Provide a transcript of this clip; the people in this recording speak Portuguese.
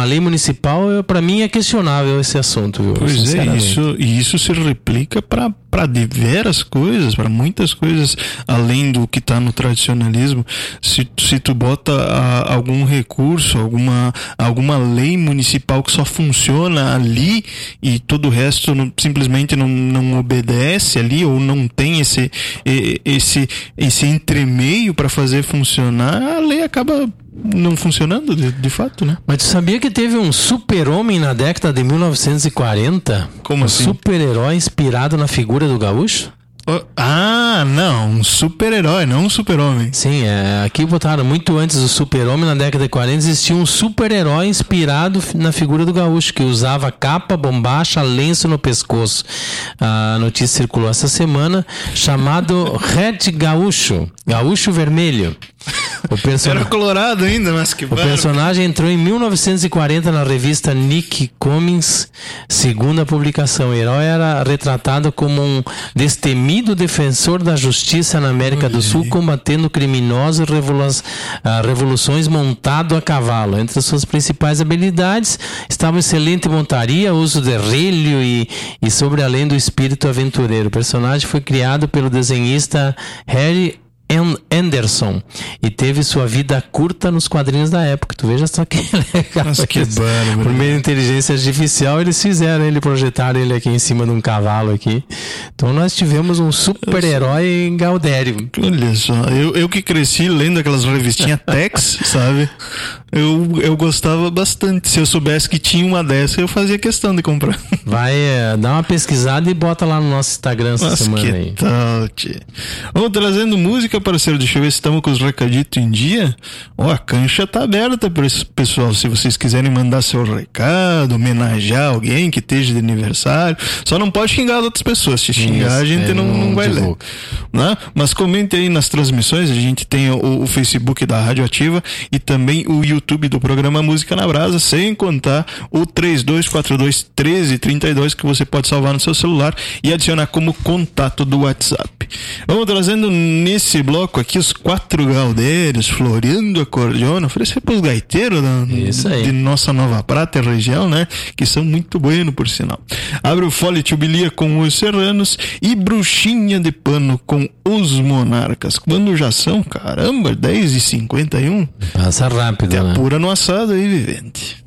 uma lei municipal, para mim é questionável esse assunto, viu? Pois é, isso se replica para diversas coisas, para muitas coisas além do que está no tradicionalismo. Se tu bota algum recurso, alguma lei municipal que só funciona ali e todo o resto simplesmente não obedece ali, ou não tem esse entremeio para fazer funcionar, a lei acaba não funcionando de fato, né? Mas tu sabia que teve um super-homem na década de 1940? Como assim? Um super-herói inspirado na figura do gaúcho? Não, um super-herói, não um super-homem. Sim, aqui botaram muito antes do super-homem, na década de 40 existia um super-herói inspirado na figura do gaúcho, que usava capa, bombacha, lenço no pescoço. A notícia circulou essa semana, chamado Red Gaúcho, Gaúcho Vermelho. Era colorado ainda, mas que O personagem entrou em 1940 na revista Nick Cummings, segundo a publicação. O herói era retratado como um destemido defensor da justiça na América do Sul, combatendo criminosos revoluções montado a cavalo. Entre as suas principais habilidades estavam excelente montaria, uso de relho e sobre além do espírito aventureiro. O personagem foi criado pelo desenhista Harry Anderson e teve sua vida curta nos quadrinhos da época. Tu veja só que legal. Nossa, que bárbaro. Por meio de inteligência artificial eles projetaram ele aqui em cima de um cavalo aqui. Então nós tivemos um super-herói em Gaudério. Olha só, eu que cresci lendo aquelas revistinhas Tex, sabe? Eu gostava bastante. Se eu soubesse que tinha uma dessa, eu fazia questão de comprar. Vai dar uma pesquisada e bota lá no nosso Instagram essa semana aí. Tal, tchê. Vamos trazendo música, parceiro. Deixa eu ver se estamos com os recaditos em dia. A cancha tá aberta para esse pessoal. Se vocês quiserem mandar seu recado, homenagear alguém que esteja de aniversário, só não pode xingar outras pessoas. Se xingar, a gente não vai ler, né? Mas comente aí nas transmissões. A gente tem o Facebook da Rádio Ativa e também o YouTube do programa Música na Brasa, sem contar o 3242-1332 que você pode salvar no seu celular e adicionar como contato do WhatsApp. Vamos trazendo nesse bloco aqui os 4 gaudérios floreando acordeona, oferecer para os gaiteiros de nossa Nova Prata região, né? Que são muito buenos, por sinal. Abre o Fole Tubilia com os Serranos e Bruxinha de Pano com os Monarcas. Quando já são, caramba, 10h51. Passa rápido, Até né? apura no assado aí, vivente.